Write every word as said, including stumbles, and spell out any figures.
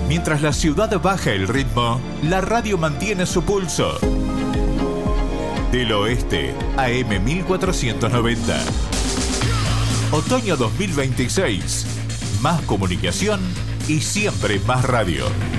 Mientras la ciudad baja el ritmo, la radio mantiene su pulso. Del Oeste, A M mil cuatrocientos noventa. Otoño dos mil veintiséis. Más comunicación y siempre más radio.